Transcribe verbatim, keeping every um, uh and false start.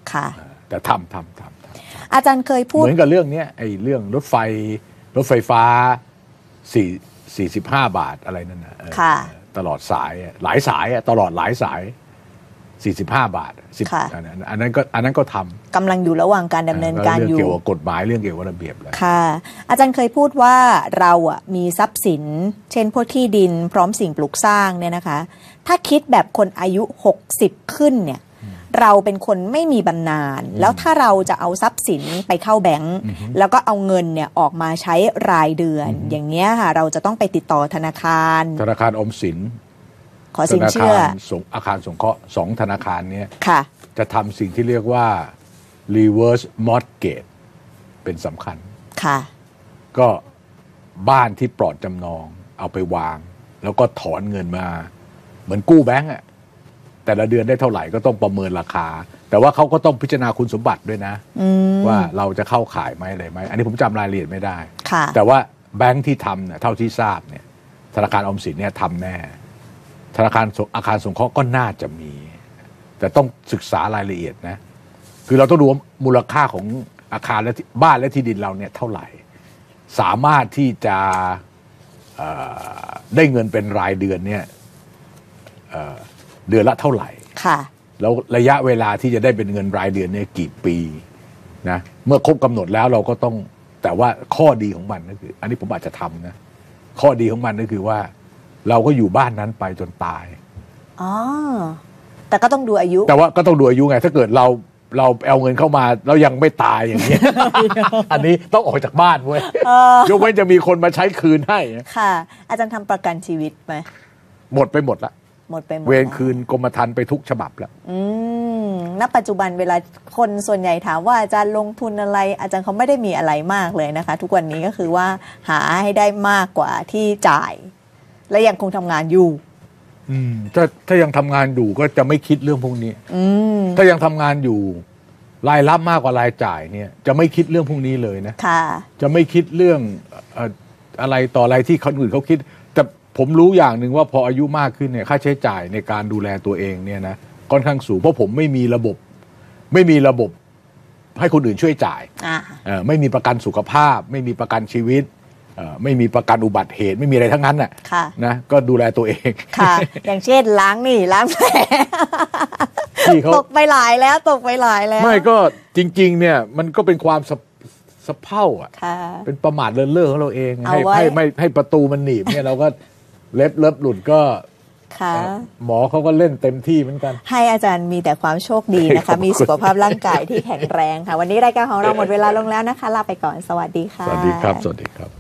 ค่ะแต่ทำทำทำอาจารย์เคยพูดเหมือนกับเรื่องนี้ไอ้เรื่องรถไฟรถไฟฟ้าสี่สี่สิบห้าบาทอะไรนั่นนะตลอดสายหลายสายตลอดหลายสายสี่สิบห้าบาทสิบอันนั้นอันนั้นก็อันนั้นก็ทำกำลังอยู่ระหว่างการดำเนินการอยู่เรื่องเกี่ยวกับกฎหมายเรื่องเกี่ยวกับระเบียบเลยค่ะอาจารย์เคยพูดว่าเราอ่ะมีทรัพย์สินเช่นพวกที่ดินพร้อมสิ่งปลูกสร้างเนี่ยนะคะถ้าคิดแบบคนอายุหกสิบขึ้นเนี่ยเราเป็นคนไม่มีบำนาญแล้วถ้าเราจะเอาทรัพย์สินไปเข้าแบงก์แล้วก็เอาเงินเนี่ยออกมาใช้รายเดือนอย่างเงี้ยค่ะเราจะต้องไปติดต่อธนาคารธนาคารออมสินขอสินเชื่ออาคารสงเคราะห์สองธนาคารนี้จะทำสิ่งที่เรียกว่า reverse mortgage เป็นสำคัญค่ะก็บ้านที่ปลอดจำนองเอาไปวางแล้วก็ถอนเงินมาเหมือนกู้แบงก์อะแต่ละเดือนได้เท่าไหร่ก็ต้องประเมินราคาแต่ว่าเขาก็ต้องพิจารณาคุณสมบัติด้วยนะว่าเราจะเข้าข่ายไหมอะไรไหมอันนี้ผมจำรายละเอียดไม่ได้แต่ว่าแบงก์ที่ทำเนี่ยเท่าที่ทราบเนี่ยธนาคารออมสินเนี่ยทำแน่ธนาคารอาคารสงเคราะห์ก็น่าจะมีแต่ต้องศึกษารายละเอียดนะคือเราต้องดูมูลค่าของอาคารและบ้านและที่ดินเราเนี่ยเท่าไหร่สามารถที่จะได้เงินเป็นรายเดือนเนี่ยเดือนละเท่าไหร่ค่ะแล้วระยะเวลาที่จะได้เป็นเงินรายเดือนเนี่ยกี่ปีนะเมื่อครบกำหนดแล้วเราก็ต้องแต่ว่าข้อดีของมันก็คืออันนี้ผมอาจจะทำนะข้อดีของมันก็คือว่าเราก็อยู่บ้านนั้นไปจนตายอ๋อแต่ก็ต้องดูอายุแต่ว่าก็ต้องดูอายุไงถ้าเกิดเราเราเอาเงินเข้ามาแล้วยังไม่ตายอย่างนี้ อันนี้ต้องออกจากบ้านเว้ยยกเว้นจะมีคนมาใช้คืนให้ค่ะอาจารย์ทำประกันชีวิตไหมหมดไปหมดละหมดไปหมดเวรคืนกรมธรรม์ไปทุกฉบับแล้วอืมณปัจจุบันเวลาคนส่วนใหญ่ถามว่าอาจารย์ลงทุนอะไรอาจารย์เขาไม่ได้มีอะไรมากเลยนะคะทุกวันนี้ก็คือว่าหาให้ได้มากกว่าที่จ่ายและยังคงทำงานอยู่อืมถ้าถ้ายังทำงานอยู่ก็จะไม่คิดเรื่องพวกนี้อืมถ้ายังทำงานอยู่รายรับมากกว่ารายจ่ายเนี่ยจะไม่คิดเรื่องพวกนี้เลยนะค่ะจะไม่คิดเรื่องเอ่ออะไรต่ออะไรที่คนอื่นเขาคิดแต่ผมรู้อย่างหนึ่งว่าพออายุมากขึ้นเนี่ยค่าใช้จ่ายในการดูแลตัวเองเนี่ยนะค่อนข้างสูงเพราะผมไม่มีระบบไม่มีระบบให้คนอื่นช่วยจ่ายเอ่อไม่มีประกันสุขภาพไม่มีประกันชีวิตไม่มีประกันอุบัติเหตุไม่มีอะไรทั้งนั้นน่ะนะก็ดูแลตัวเองค่ะอย่างเช่นล้างนี่ล้างแผลตกไปหลายแล้วตกไปหลายแล้วไม่ก็จริงๆเนี่ยมันก็เป็นความสะสะเพ่าอ่ะเป็นประมาทเลินเล่อของเราเองให้ให้ไม่ให้ประตูมันหนีบเนี่ยเราก็เล็บเล็บหลุดก็หมอเขาก็เล่นเต็มที่เหมือนกันให้อาจารย์มีแต่ความโชคดีนะคะมีสุขภาพร่างกายที่แข็งแรงค่ะวันนี้รายการของเราหมดเวลาลงแล้วนะคะลาไปก่อนสวัสดีค่ะสวัสดีครับสวัสดีครับ